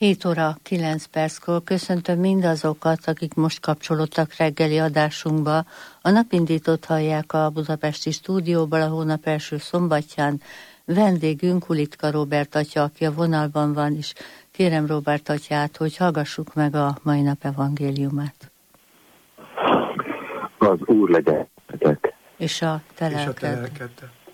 7 óra 9 perckor köszöntöm mindazokat, akik most kapcsolódtak reggeli adásunkba. A napindítót hallják a budapesti stúdióban a hónap első szombatján. Vendégünk Ulitka Róbert atya, aki a vonalban van, és kérem Róbert atyát, hogy hallgassuk meg a mai nap evangéliumát. Az Úr legyen. És a te lelked.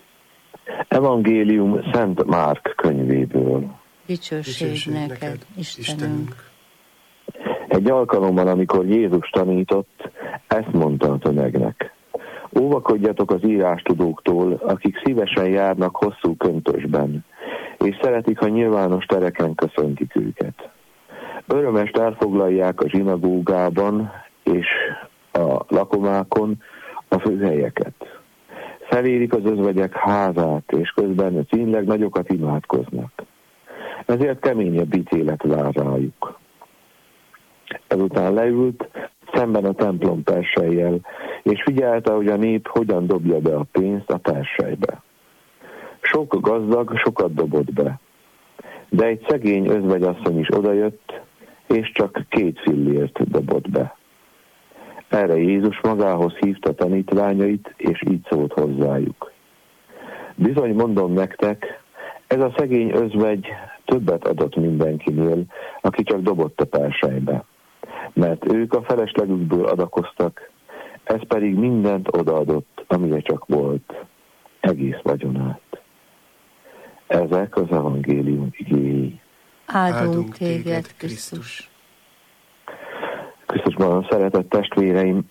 Evangélium Szent Márk könyvéből. Dicsőség neked, Istenünk. Egy alkalommal, amikor Jézus tanított, ezt mondta a tömegnek. Óvakodjatok az írástudóktól, akik szívesen járnak hosszú köntösben, és szeretik, ha nyilvános tereken köszöntik őket. Örömest elfoglalják a zsinagógában és a lakomákon a főhelyeket. Felérik az özvegyek házát, és közben színleg nagyokat imádkoznak. Ezért keményebb ítélet vár rájuk. Ezután leült szemben a templom persejjel, és figyelte, hogy a nép hogyan dobja be a pénzt a persejbe. Sok gazdag sokat dobott be, de egy szegény özvegyasszony is odajött, és csak 2 fillért dobott be. Erre Jézus magához hívta tanítványait, és így szólt hozzájuk. Bizony mondom nektek, ez a szegény özvegy többet adott mindenkinél, aki csak dobott a persejbe. Mert ők a feleslegükből adakoztak, ez pedig mindent odaadott, amire csak volt, egész vagyonát. Ezek az evangélium igéi. Áldunk téged, Krisztus! Krisztusban szeretett testvéreim,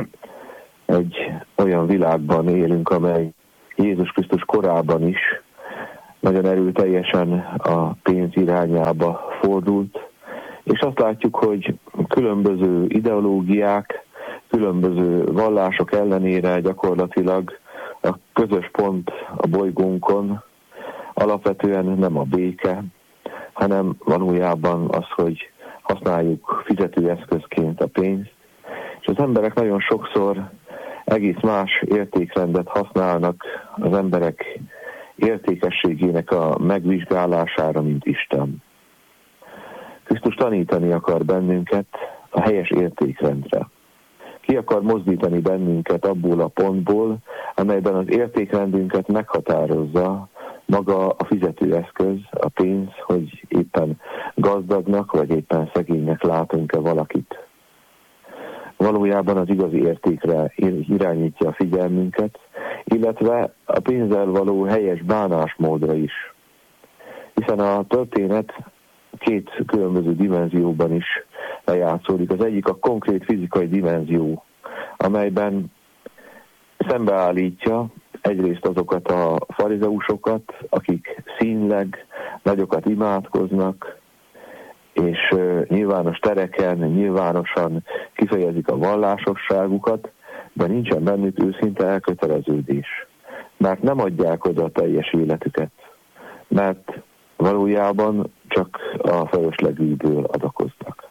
egy olyan világban élünk, amely Jézus Krisztus korában is nagyon erőteljesen a pénz irányába fordult, és azt látjuk, hogy különböző ideológiák, különböző vallások ellenére gyakorlatilag a közös pont a bolygónkon alapvetően nem a béke, hanem valójában az, hogy használjuk fizetőeszközként a pénzt, és az emberek nagyon sokszor egész más értékrendet használnak az emberek értékességének a megvizsgálására, mint Isten. Krisztus tanítani akar bennünket a helyes értékrendre. Ki akar mozdítani bennünket abból a pontból, amelyben az értékrendünket meghatározza maga a fizetőeszköz, a pénz, hogy éppen gazdagnak, vagy éppen szegénynek látunk-e valakit. Valójában az igazi értékre irányítja a figyelmünket, illetve a pénzzel való helyes bánásmódra is. Hiszen a történet 2 különböző dimenzióban is lejátszódik. Az egyik a konkrét fizikai dimenzió, amelyben szembeállítja egyrészt azokat a farizeusokat, akik színleg nagyokat imádkoznak, és nyilvános tereken, nyilvánosan kifejezik a vallásosságukat, de nincsen bennük őszinte elköteleződés. Mert nem adják oda a teljes életüket, mert valójában csak a feleslegükből adakoznak.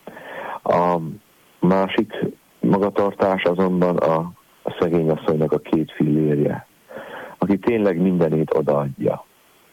A másik magatartás azonban a szegény asszonynak a 2 fillérje, aki tényleg mindenét odaadja.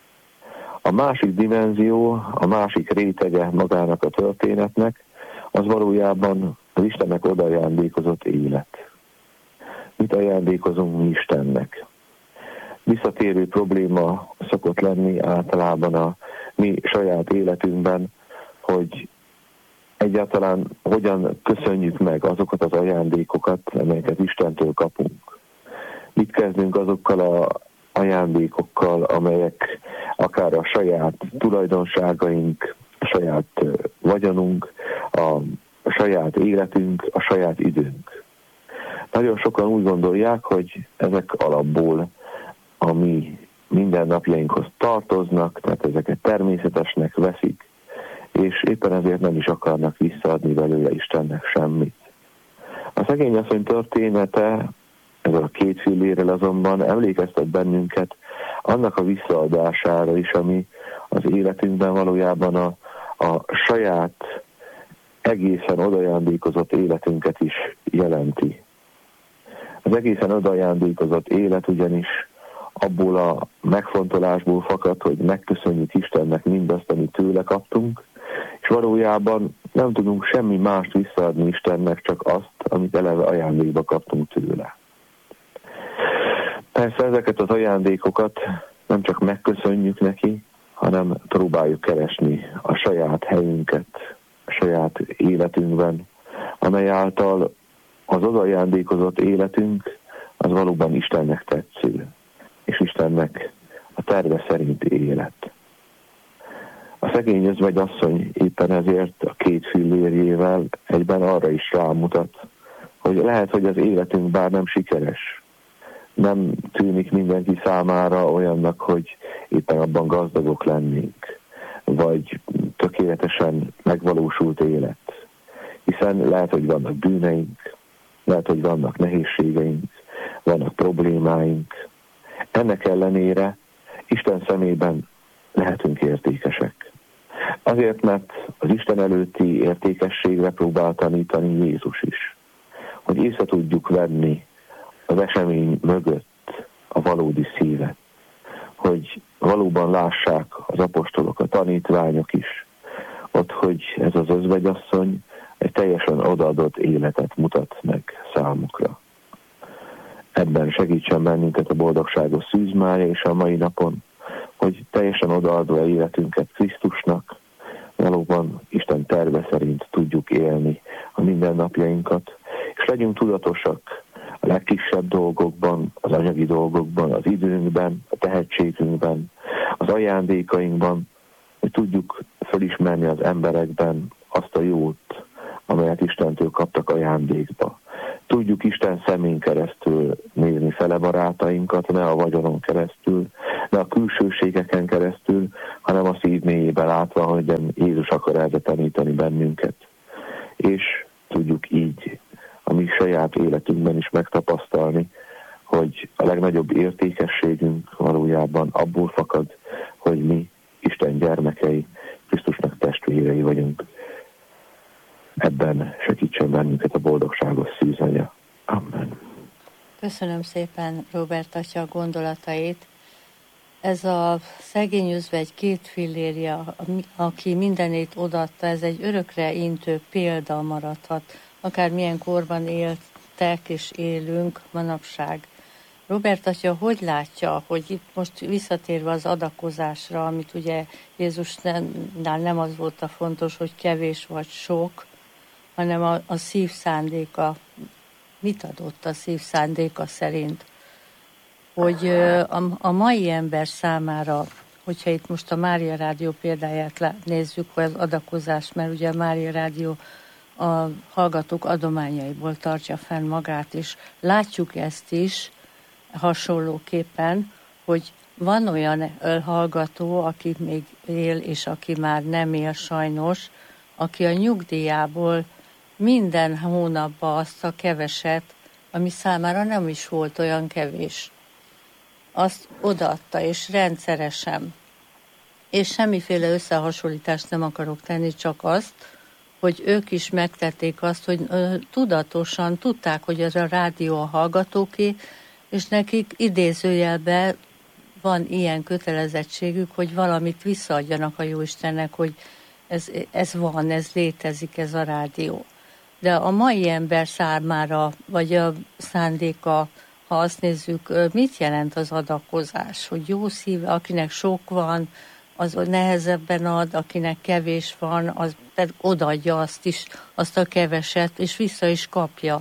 A másik dimenzió, a másik rétege magának a történetnek, az valójában az Istennek odaajándékozott élet. Mit ajándékozunk mi Istennek? Visszatérő probléma szokott lenni általában a mi saját életünkben, hogy egyáltalán hogyan köszönjük meg azokat az ajándékokat, amelyeket Istentől kapunk. Mit kezdünk azokkal az ajándékokkal, amelyek akár a saját tulajdonságaink, a saját vagyonunk, a saját életünk, a saját időnk. Nagyon sokan úgy gondolják, hogy ezek alapból a mi mindennapjainkhoz tartoznak, tehát ezeket természetesnek veszik, és éppen ezért nem is akarnak visszaadni belőle Istennek semmit. A szegény asszony története, ezzel a 2 fillérrel azonban emlékeztet bennünket annak a visszaadására is, ami az életünkben valójában a saját egészen odajándékozott életünket is jelenti. Az egészen odajándékozott élet ugyanis abból a megfontolásból fakad, hogy megköszönjük Istennek mindazt, amit tőle kaptunk, És valójában nem tudunk semmi mást visszaadni Istennek, csak azt, amit eleve ajándékba kaptunk tőle. Persze ezeket az ajándékokat nem csak megköszönjük neki, hanem próbáljuk keresni a saját helyünket, a saját életünkben, amely által az ajándékozott életünk az valóban Istennek tetsző, és Istennek a terve szerint élet. A szegény özvegyasszony éppen ezért a 2 fillérjével egyben arra is rámutat, hogy lehet, hogy az életünk bár nem sikeres, nem tűnik mindenki számára olyannak, hogy éppen abban gazdagok lennénk, vagy tökéletesen megvalósult élet. Hiszen lehet, hogy vannak bűneink, lehet, hogy vannak nehézségeink, vannak problémáink. Ennek ellenére Isten szemében lehetünk értékesek. Azért, mert az Isten előtti értékességre próbál tanítani Jézus is. Hogy észre tudjuk venni az esemény mögött a valódi szívet. Hogy valóban lássák az apostolok, a tanítványok is, ott, hogy ez az özvegyasszony egy teljesen odaadott életet mutat meg számukra. Ebben segítsen bennünket a boldogságos szűzmája és a mai napon, hogy teljesen odaadva életünket Krisztusnak, valóban Isten terve szerint tudjuk élni a mindennapjainkat, és legyünk tudatosak a legkisebb dolgokban, az anyagi dolgokban, az időnkben, a tehetségünkben, az ajándékainkban, hogy tudjuk felismerni az emberekben azt a jót, amelyet Istentől kaptak ajándékba. Tudjuk Isten szemén keresztül nézni fele barátainkat, ne a vagyonon keresztül, ne a külsőségeken keresztül, hanem a szív mélyébe látva, hogy Jézus akar erre tanítani bennünket. És tudjuk így a mi saját életünkben is megtapasztalni, hogy a legnagyobb értékességünk valójában abból fakad, hogy mi Isten gyermekei, Krisztusnak testvérei vagyunk. Ebben segítsen bennünket a boldogságos szűzanya. Amen. Köszönöm szépen Róbert atya gondolatait. Ez a szegény özvegy 2 fillérje, aki mindenét odaadta, ez egy örökre intő példa maradhat, akármilyen korban éltek és élünk manapság. Róbert atya, hogy látja, hogy itt most visszatérve az adakozásra, amit ugye Jézusnál nem az volt a fontos, hogy kevés vagy sok, hanem a szív szándéka. Mit adott a szív szándéka szerint? Hogy a mai ember számára, hogyha itt most a Mária Rádió példáját nézzük, vagy az adakozás, mert ugye a Mária Rádió a hallgatók adományaiból tartja fenn magát, és látjuk ezt is hasonlóképpen, hogy van olyan hallgató, aki még él, és aki már nem él sajnos, aki a nyugdíjából minden hónapban azt a keveset, ami számára nem is volt olyan kevés, azt odaadta, és rendszeresen. És semmiféle összehasonlítást nem akarok tenni, csak azt, hogy ők is megtették azt, hogy tudatosan tudták, hogy ez a rádió a hallgatóké, és nekik idézőjelben van ilyen kötelezettségük, hogy valamit visszaadjanak a Jóistennek, hogy ez van, ez létezik, ez a rádió. De a mai ember számára, vagy a szándéka, ha azt nézzük, mit jelent az adakozás? Hogy jó szív, akinek sok van, az nehezebben ad, akinek kevés van, az odaadja azt is, azt a keveset, és vissza is kapja.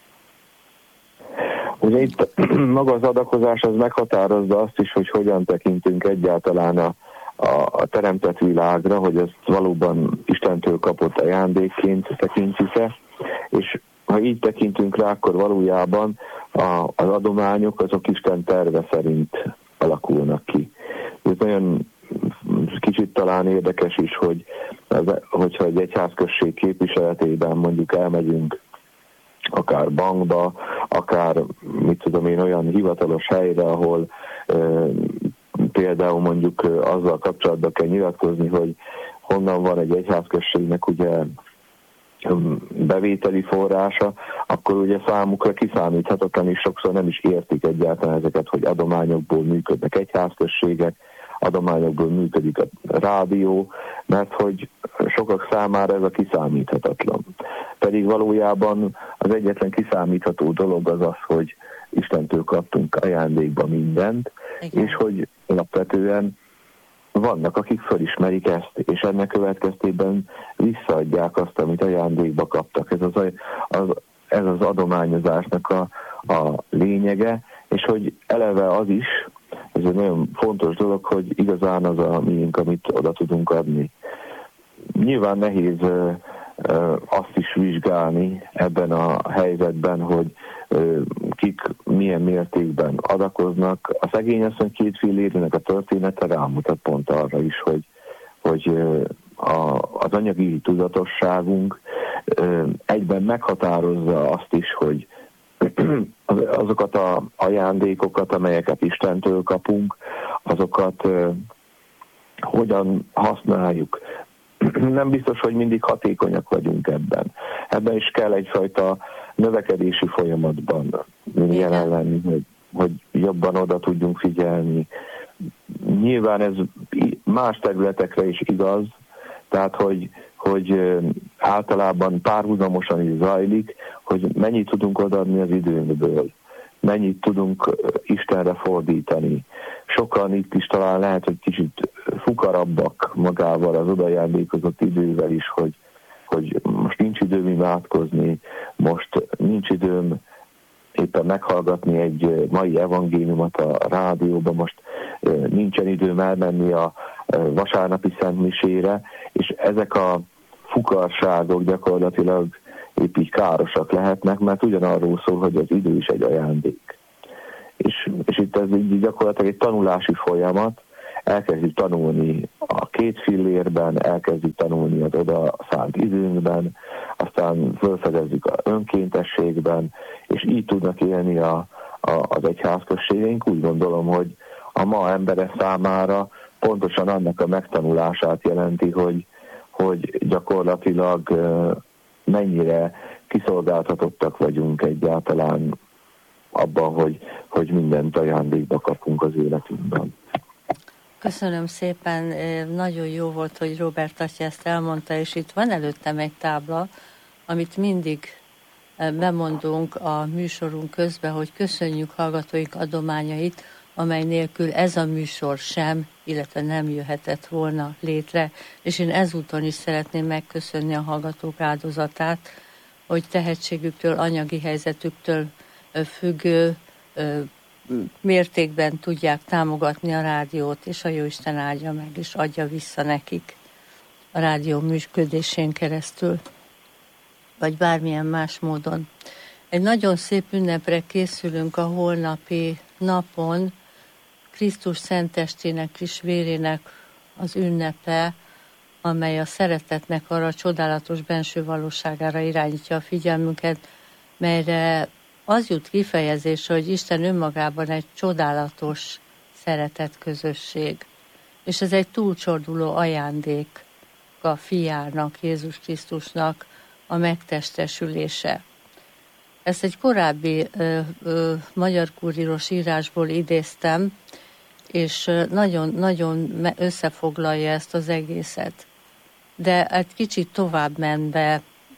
Ugye itt maga az adakozás az meghatározza azt is, hogy hogyan tekintünk egyáltalán a teremtett világra, hogy ezt valóban Istentől kapott ajándékként tekintjük-e, és ha így tekintünk rá, akkor valójában az adományok azok Isten terve szerint alakulnak ki. Ez nagyon kicsit talán érdekes is, hogyha egy egyházközség képviseletében mondjuk elmegyünk akár bankba, akár olyan hivatalos helyre, ahol például mondjuk azzal kapcsolatban kell nyilatkozni, hogy honnan van egy egyházközségnek ugye bevételi forrása, akkor ugye számukra kiszámíthatatlan, és sokszor nem is értik egyáltalán ezeket, hogy adományokból működnek egyházközségek, adományokból működik a rádió, mert hogy sokak számára ez a kiszámíthatatlan. Pedig valójában az egyetlen kiszámítható dolog az az, hogy Istentől kaptunk ajándékba mindent, igen. És hogy alapvetően vannak, akik fölismerik ezt, és ennek következtében visszaadják azt, amit ajándékba kaptak. Ez az adományozásnak a lényege, és hogy eleve az is, ez egy nagyon fontos dolog, hogy igazán az a miénk, amit oda tudunk adni. Nyilván nehéz azt is vizsgálni ebben a helyzetben, hogy kik milyen mértékben adakoznak. A szegény asszony 2 fillérének a története rámutat pont arra is, hogy az anyagi tudatosságunk egyben meghatározza azt is, hogy azokat az ajándékokat, amelyeket Istentől kapunk, azokat hogyan használjuk. Nem biztos, hogy mindig hatékonyak vagyunk ebben. Ebben is kell egyfajta növekedési folyamatban jelen lenni, hogy jobban oda tudjunk figyelni. Nyilván ez más területekre is igaz, tehát hogy általában párhuzamosan is zajlik, hogy mennyit tudunk odaadni az időnkből, mennyit tudunk Istenre fordítani. Sokan itt is talán lehet, hogy kicsit fukarabbak magával, az odajándékozott idővel is, hogy most nincs időm imádkozni, most nincs időm éppen meghallgatni egy mai evangéliumot a rádióban, most nincsen időm elmenni a vasárnapi szentmisére, és ezek a fukarságok gyakorlatilag épp így károsak lehetnek, mert ugyanarról szól, hogy az idő is egy ajándék. És itt ez így gyakorlatilag egy tanulási folyamat, elkezdjük tanulni a 2 fillérben, elkezdjük tanulni az oda szánt időnkben, aztán felfedezzük az önkéntességben, és így tudnak élni az egyházközségeink. Úgy gondolom, hogy a ma embere számára pontosan annak a megtanulását jelenti, hogy gyakorlatilag mennyire kiszolgáltatottak vagyunk egyáltalán abban, hogy mindent ajándékba kapunk az életünkben. Köszönöm szépen, nagyon jó volt, hogy Róbert atya ezt elmondta, és itt van előttem egy tábla, amit mindig bemondunk a műsorunk közben, hogy köszönjük hallgatóink adományait, amely nélkül ez a műsor sem, illetve nem jöhetett volna létre. És én ezúton is szeretném megköszönni a hallgatók áldozatát, hogy tehetségüktől, anyagi helyzetüktől függő mértékben tudják támogatni a rádiót, és a Jóisten áldja meg, és adja vissza nekik a rádió működésén keresztül, vagy bármilyen más módon. Egy nagyon szép ünnepre készülünk a holnapi napon, Krisztus szentestének és vérének az ünnepe, amely a szeretetnek arra a csodálatos benső valóságára irányítja a figyelmünket, melyre az jut kifejezésre, hogy Isten önmagában egy csodálatos szeretet közösség. És ez egy túlcsorduló ajándék a fiának, Jézus Krisztusnak a megtestesülése. Ezt egy korábbi magyar kuríros írásból idéztem, és nagyon összefoglalja ezt az egészet. De egy kicsit tovább menve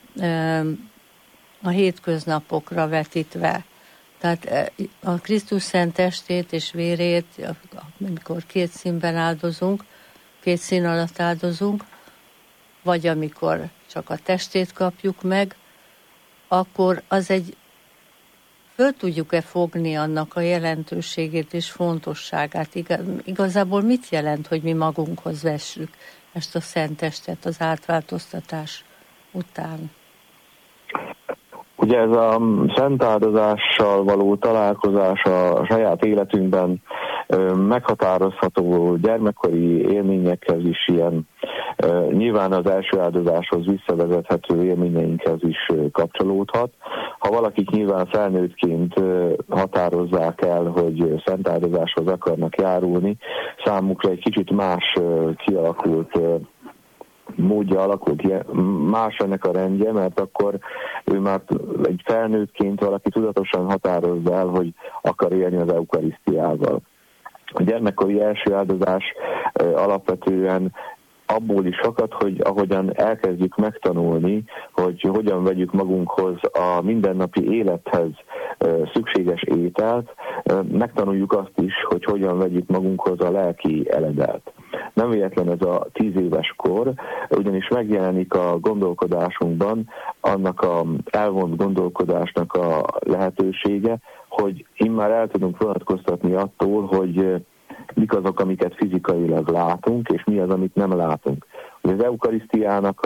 a hétköznapokra vetítve. Tehát a Krisztus szent testét és vérét, amikor 2 színben áldozunk, 2 szín alatt áldozunk, vagy amikor csak a testét kapjuk meg, akkor az föl tudjuk-e fogni annak a jelentőségét és fontosságát? Igazából mit jelent, hogy mi magunkhoz vessük ezt a szent testet az átváltoztatás után? Ugye ez a szent áldozással való találkozás a saját életünkben meghatározható gyermekkori élményekhez is ilyen, nyilván az első áldozáshoz visszavezethető élményeinkhez is kapcsolódhat. Ha valakik nyilván felnőttként határozzák el, hogy szent áldozáshoz akarnak járulni, számukra egy kicsit más kialakult módja alakult ki, más ennek a rendje, mert akkor ő már egy felnőttként valaki tudatosan határozza el, hogy akar élni az eukarisztiával. A gyermekkori első áldozás alapvetően abból is fakad, hogy ahogyan elkezdjük megtanulni, hogy hogyan vegyük magunkhoz a mindennapi élethez szükséges ételt, megtanuljuk azt is, hogy hogyan vegyük magunkhoz a lelki eledelt. Nem véletlen ez a 10 éves kor, ugyanis megjelenik a gondolkodásunkban annak a elvont gondolkodásnak a lehetősége, hogy immár el tudunk vonatkoztatni attól, hogy mik azok, amiket fizikailag látunk, és mi az, amit nem látunk. Az eukarisztiának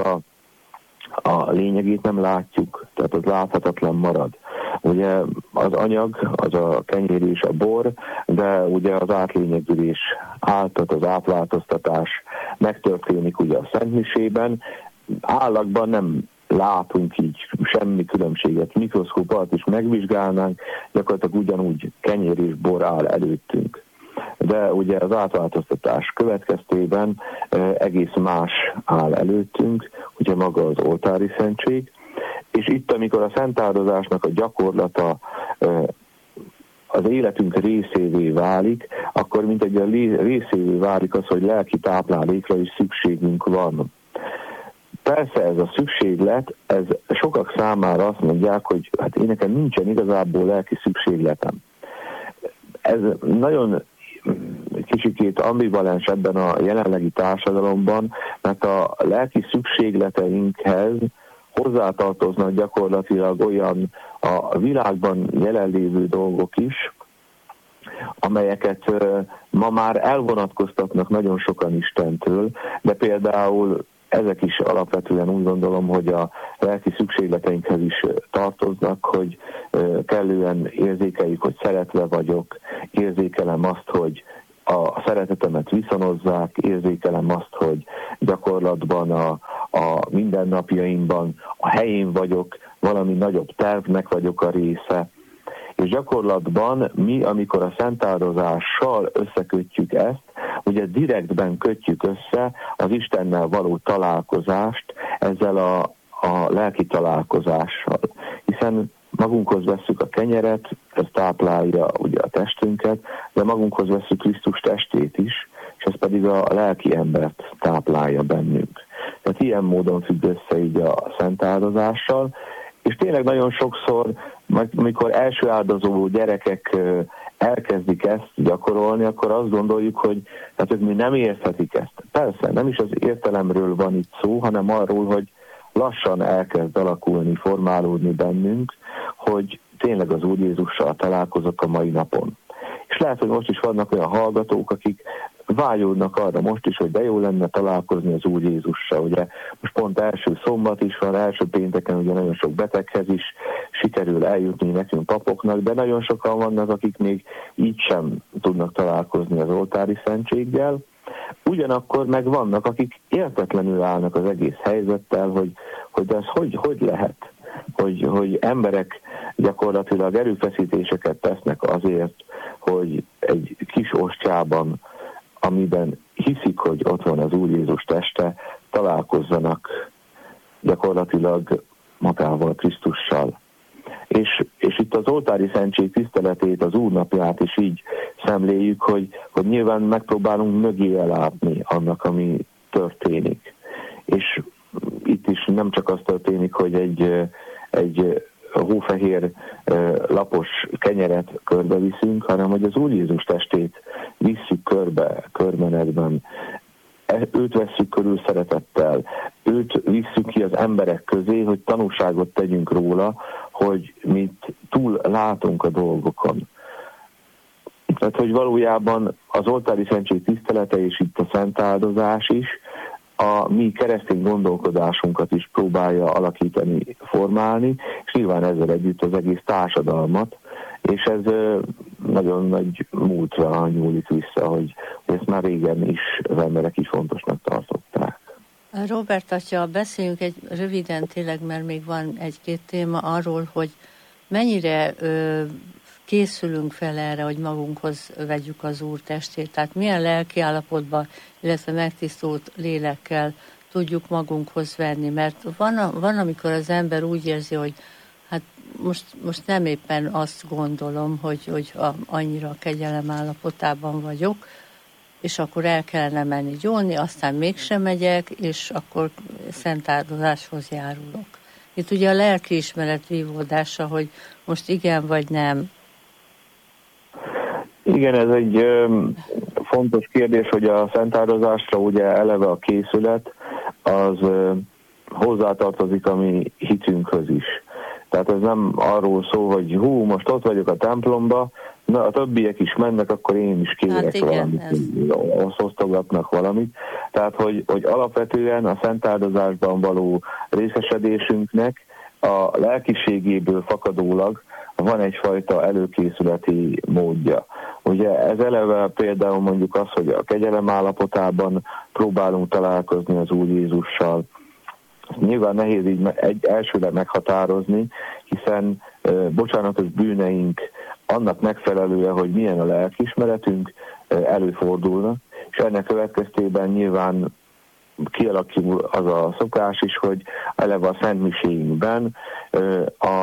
a lényegét nem látjuk, tehát az láthatatlan marad. Ugye az anyag, az a kenyér és a bor, de ugye az átlényegülés által az átváltoztatás megtörténik ugye a szentmisében. Állagban nem látunk így semmi különbséget. Mikroszkóp alatt is megvizsgálnánk, gyakorlatilag ugyanúgy kenyér és bor áll előttünk. De ugye az átváltoztatás következtében egész más áll előttünk, ugye maga az oltári szentség, és itt, amikor a szentáldozásnak a gyakorlata az életünk részévé válik, akkor mint egy részévé válik az, hogy lelki táplálékra is szükségünk van. Persze ez a szükséglet, ez sokak számára azt mondják, hogy hát én nekem nincsen igazából lelki szükségletem. Ez nagyon kicsikét ambivalens ebben a jelenlegi társadalomban, mert a lelki szükségleteinkhez hozzátartoznak gyakorlatilag olyan a világban jelenlévő dolgok is, amelyeket ma már elvonatkoztatnak nagyon sokan Istentől, de például ezek is alapvetően úgy gondolom, hogy a lelki szükségleteinkhez is tartoznak, hogy kellően érzékeljük, hogy szeretve vagyok, érzékelem azt, hogy a szeretetemet viszonozzák, érzékelem azt, hogy gyakorlatban a mindennapjaimban a helyén vagyok, valami nagyobb tervnek vagyok a része. És gyakorlatban mi, amikor a szentáldozással összekötjük ezt, ugye direktben kötjük össze az Istennel való találkozást ezzel a lelki találkozással. Hiszen magunkhoz vesszük a kenyeret, ez táplálja ugye a testünket, de magunkhoz vesszük Krisztus testét is, és ez pedig a lelki embert táplálja bennünk. Tehát ilyen módon függ össze így a szentáldozással, és tényleg nagyon sokszor, amikor első áldozó gyerekek elkezdik ezt gyakorolni, akkor azt gondoljuk, hogy hát ők mi nem érthetik ezt. Persze, nem is az értelemről van itt szó, hanem arról, hogy lassan elkezd alakulni, formálódni bennünk, hogy tényleg az Úr Jézussal találkozok a mai napon. És lehet, hogy most is vannak olyan hallgatók, akik vágyódnak arra most is, hogy de jó lenne találkozni az Úr Jézussal. Ugye most pont első szombat is van, első pénteken ugye nagyon sok beteghez is sikerül eljutni nekünk papoknak, de nagyon sokan vannak, akik még így sem tudnak találkozni az oltári szentséggel. Ugyanakkor meg vannak, akik értetlenül állnak az egész helyzettel, hogy de ez hogy lehet, hogy emberek gyakorlatilag erőfeszítéseket tesznek azért, hogy egy kis ostjában, amiben hiszik, hogy ott van az Úr Jézus teste, találkozzanak gyakorlatilag magával, Krisztussal. És itt az oltári szentség tiszteletét, az Úrnapját is így szemléljük, hogy nyilván megpróbálunk mögé látni annak, ami történik. És itt is nem csak az történik, hogy egy hófehér lapos kenyeret körbeviszünk, hanem hogy az Úr Jézus testét visszük körbenetben. Őt vesszük körül szeretettel, őt visszük ki az emberek közé, hogy tanúságot tegyünk róla, hogy mi túl látunk a dolgokon. Tehát, hogy valójában az oltári szentség tisztelete és itt a szentáldozás is a mi keresztény gondolkodásunkat is próbálja alakítani, formálni, és nyilván ezzel együtt az egész társadalmat, és ez nagyon nagy múltra nyúlik vissza, hogy ezt már régen is az emberek is fontosnak tartották. Róbert atya, beszéljünk egy röviden tényleg, mert még van egy-két téma arról, hogy mennyire készülünk fel erre, hogy magunkhoz vegyük az Úr testét. Tehát milyen lelki állapotban, illetve megtisztult lélekkel tudjuk magunkhoz venni. Mert van amikor az ember úgy érzi, hogy hát most nem éppen azt gondolom, hogy annyira kegyelem állapotában vagyok, és akkor el kellene menni gyónni, aztán mégsem megyek, és akkor szentáldozáshoz járulok. Itt ugye a lelkiismeret vívódása, hogy most igen vagy nem. Igen, ez egy fontos kérdés, hogy a szentáldozásra ugye eleve a készület az hozzátartozik a mi hitünkhöz is. Tehát ez nem arról szól, hogy most ott vagyok a templomba, na a többiek is mennek, akkor én is kérek valamit, osztogatnak valamit. Tehát, hogy alapvetően a szentáldozásban való részesedésünknek a lelkiségéből fakadólag van egyfajta előkészületi módja. Ugye ez eleve például mondjuk az, hogy a kegyelem állapotában próbálunk találkozni az Úr Jézussal. Nyilván nehéz így elsőre meghatározni, hiszen bocsánatos bűneink annak megfelelően, hogy milyen a lelkiismeretünk, előfordulnak, és ennek következtében nyilván kialakul az a szokás is, hogy eleve a szentmiséinkben a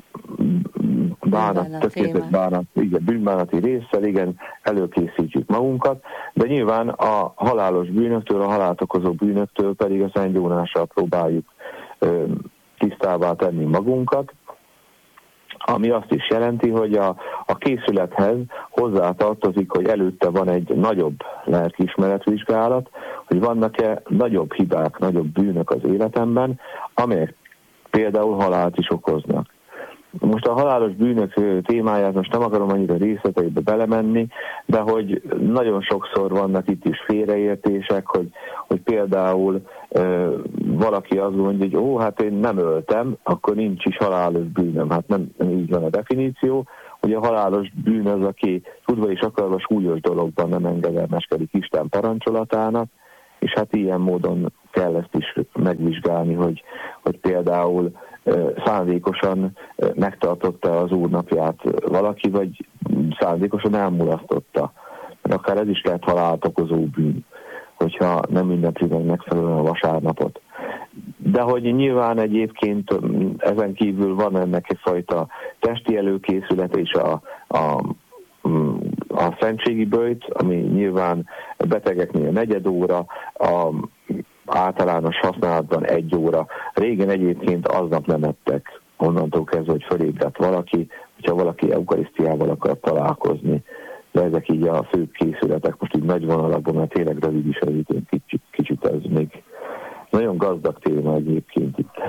bűnbánati résszel, igen, előkészítjük magunkat, de nyilván a halálos bűnöktől, a halált okozó bűnöktől pedig a szentgyónással próbáljuk tisztává tenni magunkat, ami azt is jelenti, hogy a készülethez hozzátartozik, hogy előtte van egy nagyobb lelkiismeretvizsgálat, hogy vannak-e nagyobb hibák, nagyobb bűnök az életemben, amelyek például halált is okoznak. Most a halálos bűnök témáját most nem akarom annyira részleteibe belemenni, de hogy nagyon sokszor vannak itt is félreértések, hogy például valaki azt mondja, hogy hát én nem öltem, akkor nincs is halálos bűnöm. Hát nem így van a definíció, hogy a halálos bűn az, aki tudva és akarva súlyos dologban nem engedelmeskedik Isten parancsolatának, és hát ilyen módon kell ezt is megvizsgálni, hogy például szándékosan megtartotta az Úr napját valaki, vagy szándékosan elmulasztotta. Mert akár ez is lehet halált okozó bűn, hogyha nem ünnepli meg megfelelően a vasárnapot. De hogy nyilván egyébként ezen kívül van ennek egyfajta testi előkészület és a szentségi böjt, ami nyilván betegeknél 4 óra, a általános használatban 1 óra. Régen egyébként aznap nem ettek, onnantól kezdve, hogy fölébredt valaki, hogyha valaki eukarisztiával akar találkozni. De ezek így a fő készületek, most így nagy vonalakban, mert tényleg rövid is az időn, kicsit ez még nagyon gazdag téma egyébként itt.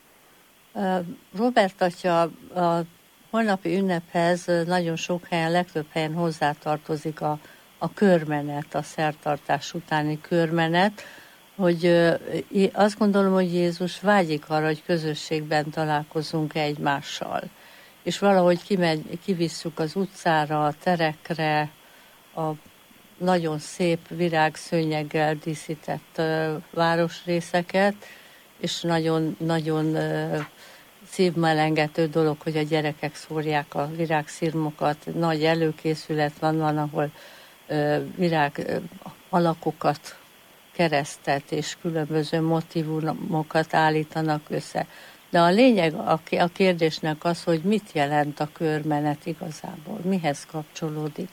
Robert atya, a holnapi ünnephez nagyon sok helyen, legtöbb helyen hozzátartozik a körmenet, a szertartás utáni körmenet, hogy azt gondolom, hogy Jézus vágyik arra, hogy közösségben találkozunk egymással. És valahogy kivisszük az utcára, a terekre, a nagyon szép virágszőnyeggel díszített városrészeket, és nagyon szívmelengető dolog, hogy a gyerekek szórják a virágszirmokat. Nagy előkészület van, ahol virág alakokat, keresztet és különböző motivumokat állítanak össze. De a lényeg a kérdésnek az, hogy mit jelent a körmenet igazából, mihez kapcsolódik?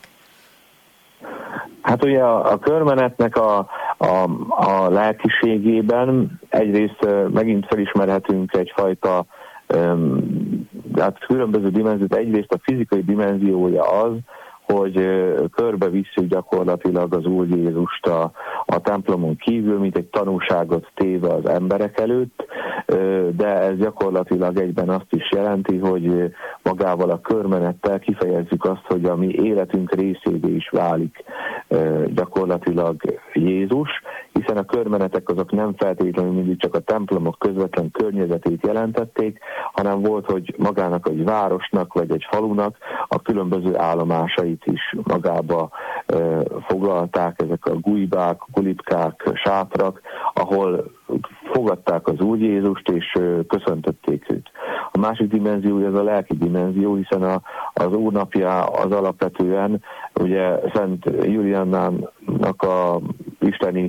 Hát ugye a körmenetnek a lelkiségében egyrészt megint felismerhetünk egyfajta hát különböző dimenziót. Egyrészt a fizikai dimenziója az, hogy körbe visszük gyakorlatilag az Úr Jézust a templomon kívül, mint egy tanúságot téve az emberek előtt, de ez gyakorlatilag egyben azt is jelenti, hogy magával a körmenettel kifejezzük azt, hogy a mi életünk részévé is válik gyakorlatilag Jézus, hiszen a körmenetek azok nem feltétlenül mindig csak a templomok közvetlen környezetét jelentették, hanem volt, hogy magának egy városnak vagy egy falunak a különböző állomásait is magába foglalták, ezek a gujbák, kulipkák, sátrak, ahol fogadták az Úr Jézust és köszöntötték őt. A másik dimenzió az a lelki dimenzió, hiszen az Úr napja az alapvetően ugye Szent Juliannának a isteni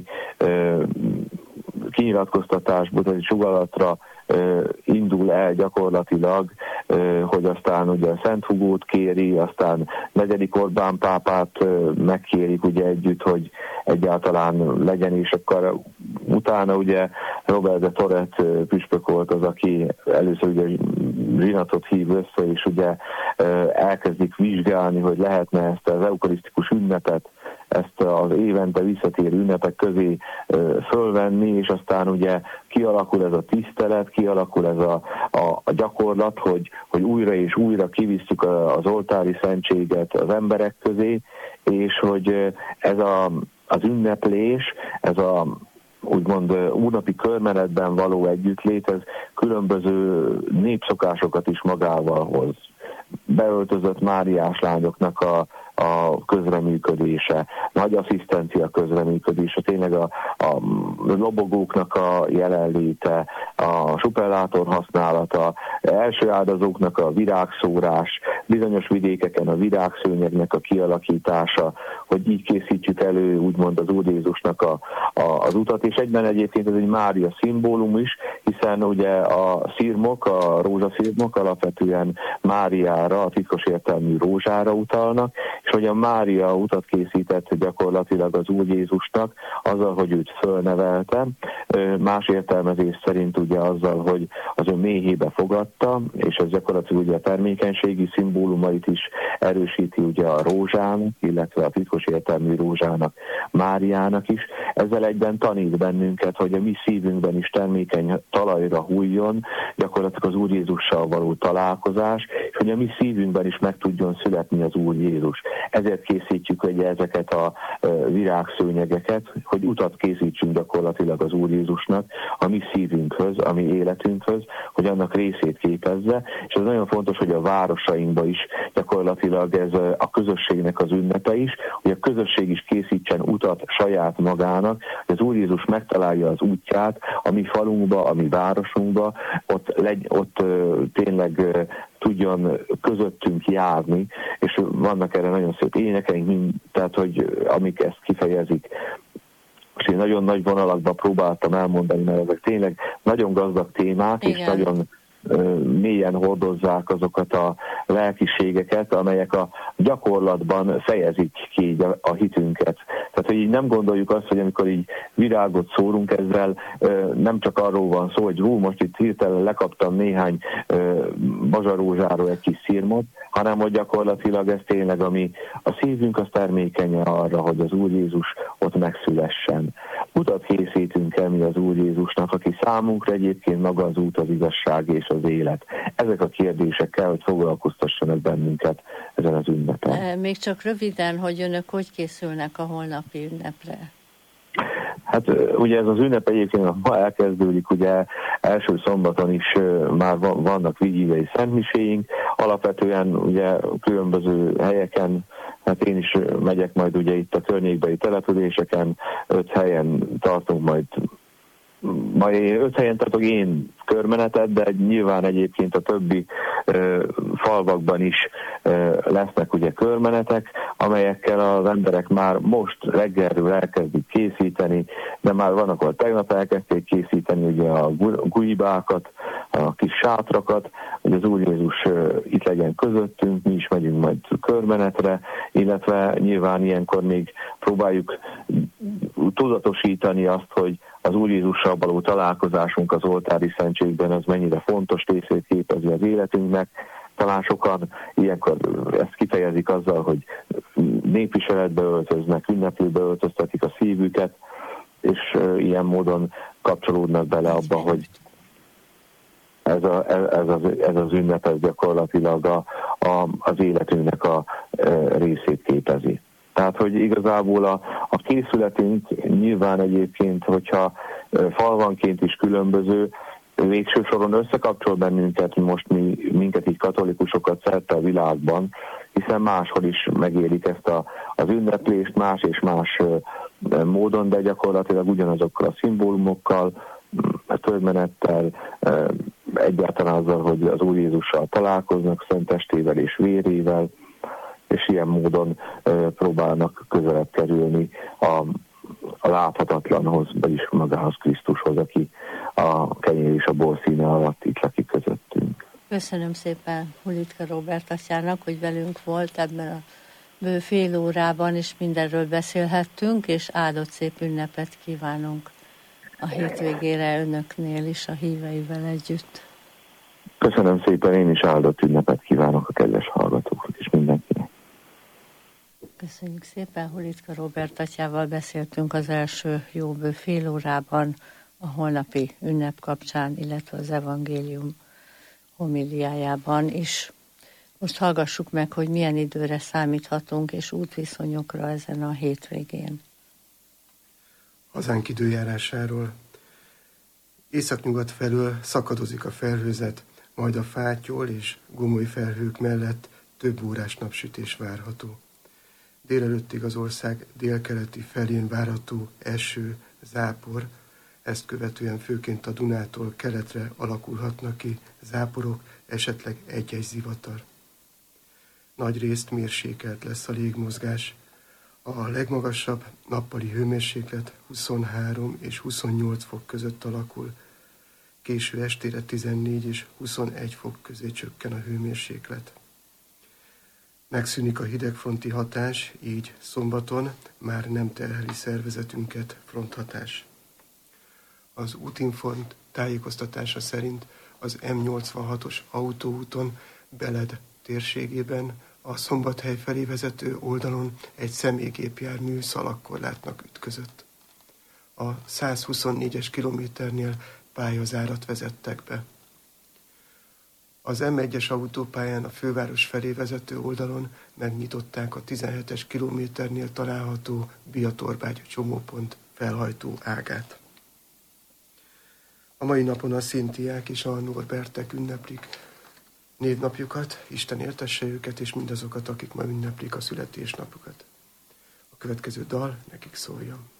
kinyilatkoztatásból, tehát sugallatra indul el gyakorlatilag, hogy aztán ugye a Szent Hugót kéri, aztán 4. Orbán pápát megkérik ugye együtt, hogy egyáltalán legyen, és akkor utána ugye Robert de Toret püspök volt az, aki először ugye zsinatot hív össze, és ugye elkezdik vizsgálni, hogy lehetne ezt az eukarisztikus ünnepet, ezt az évente visszatérő ünnepek közé fölvenni, és aztán ugye kialakul ez a tisztelet, kialakul ez a gyakorlat, hogy újra és újra kivisszük az oltári szentséget az emberek közé, és hogy ez az ünneplés, ez a úgymond úrnapi körmenetben való együttlét, ez különböző népszokásokat is magával hoz. Beöltözött Máriás lányoknak a közreműködése, nagy asszisztencia közreműködése, tényleg a lobogóknak a jelenléte, a supellátor használata, első áldozóknak a virágszórás, bizonyos vidékeken a virágszőnyegnek a kialakítása, hogy így készítjük elő úgymond az Úr Jézusnak az utat, és egyben egyébként ez egy Mária szimbólum is, hiszen ugye a szirmok, a rózsaszirmok alapvetően Máriára, a titkos értelmű rózsára utalnak, és hogy a Mária utat készített gyakorlatilag az Úr Jézusnak, azzal, hogy őt fölnevelte, más értelmezés szerint ugye azzal, hogy az ő méhébe fogadta, és ez gyakorlatilag ugye a termékenységi szimbólumait is erősíti ugye a rózsának, illetve a titkos értelmű rózsának, Máriának is. Ezzel egyben tanít bennünket, hogy a mi szívünkben is termékeny talajra hulljon gyakorlatilag az Úr Jézussal való találkozás, és hogy a mi szívünkben is meg tudjon születni az Úr Jézus. Ezért készítjük ugye ezeket a virágszőnyegeket, hogy utat készítsünk gyakorlatilag az Úr Jézusnak a mi szívünkhöz, a mi életünkhöz, hogy annak részét képezze, és ez nagyon fontos, hogy a városainkban is gyakorlatilag ez a közösségnek az ünnepe is, hogy a közösség is készítsen utat saját magának, hogy az Úr Jézus megtalálja az útját a mi falunkba, a mi városunkba, ott tényleg tudjon közöttünk járni, és vannak erre nagyon szép énekeink, tehát hogy amik ezt kifejezik. Most én nagyon nagy vonalakban próbáltam elmondani, mert ezek tényleg nagyon gazdag témák, igen, és nagyon mélyen hordozzák azokat a lelkiségeket, amelyek a gyakorlatban fejezik ki a hitünket. Tehát, hogy így nem gondoljuk azt, hogy amikor így virágot szórunk, ezzel nem csak arról van szó, hogy most itt hirtelen lekaptam néhány bazsarózsáról egy kis szirmot, hanem hogy gyakorlatilag ez tényleg, ami a szívünk az termékenye arra, hogy az Úr Jézus ott megszülessen. Utat készítünk el mi az Úr Jézusnak, aki számunkra egyébként maga az út, az igazság és az élet. Ezek a kérdések kell, hogy foglalkoztassanak bennünket ezen az ünnepen. Még csak röviden, hogy önök hogy készülnek a holnapi ünnepre? Hát ugye ez az ünnep egyébként ma elkezdődik, ugye első szombaton is már vannak vigívei szentmiséink, alapvetően ugye különböző helyeken, hát én is megyek majd ugye itt a környékbeli településeken, 5 helyen tartunk majd 5 helyen tartok én körmenetet, de nyilván egyébként a többi falvakban is lesznek ugye körmenetek, amelyekkel az emberek már most reggelről elkezdik készíteni, de már vannak, ahol tegnap elkezdték készíteni ugye a guibákat, a kis sátrakat, hogy az Úr Jézus itt legyen közöttünk, mi is megyünk majd körmenetre, illetve nyilván ilyenkor még próbáljuk tudatosítani azt, hogy az Úr Jézussal való találkozásunk az oltári szentségben az mennyire fontos részét képezi az életünknek. Talán sokan ilyenkor ezt kifejezik azzal, hogy népviseletbe öltöznek, ünneplőbe öltöztetik a szívüket, és ilyen módon kapcsolódnak bele abba, hogy ez az ünnep ez gyakorlatilag az életünknek a részét képezi. Tehát, hogy igazából a készületünk nyilván egyébként, hogyha falvanként is különböző, végső soron összekapcsol bennünket, minket így katolikusokat szerte a világban, hiszen máshol is megélik ezt az ünneplést más és más módon, de gyakorlatilag ugyanazokkal a szimbólumokkal, a történettel, egyáltalán azzal, hogy az Úr Jézussal találkoznak, szent testével és vérével, és ilyen módon próbálnak közelebb kerülni a láthatatlanhoz, vagyis magához, Krisztushoz, aki a kenyér és a bor színe alatt itt lakik közöttünk. Köszönöm szépen Hulitka Róbert atyának, hogy velünk volt ebben a bő fél órában is mindenről beszélhettünk, és áldott szép ünnepet kívánunk a hétvégére önöknél is, a híveivel együtt. Köszönöm szépen, én is áldott ünnepet kívánok a kedves hallgatóknak és mindenkinek. Köszönjük szépen, Hulitka Róbert atyával beszéltünk az első jó bő fél órában a holnapi ünnep kapcsán, illetve az evangélium homiliájában is. Most hallgassuk meg, hogy milyen időre számíthatunk és útviszonyokra ezen a hétvégén. Hazánk időjárásáról. Északnyugat felől szakadozik a felhőzet, majd a fátyol és gomoly felhők mellett több órás napsütés várható. Délelőttig az ország délkeleti felén várható eső, zápor, ezt követően főként a Dunától keletre alakulhatnak ki záporok, esetleg egy-egy zivatar. Nagyrészt mérsékelt lesz a légmozgás. A legmagasabb nappali hőmérséklet 23 és 28 fok között alakul. Késő estére 14 és 21 fok közé csökken a hőmérséklet. Megszűnik a hidegfronti hatás, így szombaton már nem terheli szervezetünket fronthatás. Az Útinform tájékoztatása szerint az M86-os autóúton Beled térségében a Szombathely felé vezető oldalon egy személygépjármű szalagkorlátnak ütközött. A 124-es kilométernél pályazárat vezettek be. Az M1-es autópályán a főváros felé vezető oldalon megnyitották a 17-es kilométernél található Biatorbágy csomópont felhajtó ágát. A mai napon a Szintiák és a Norbertek ünneplik névnapjukat, Isten éltesse őket, és mindazokat, akik ma ünneplik a születésnapukat. A következő dal nekik szóljon.